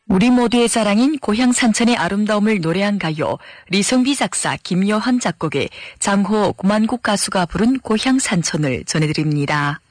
우리 모두의 사랑인 고향 산천의 아름다움을 노래한 가요, 리성비 작사, 김여한 작곡의 장호 구만국 가수가 부른 고향 산천을 전해드립니다.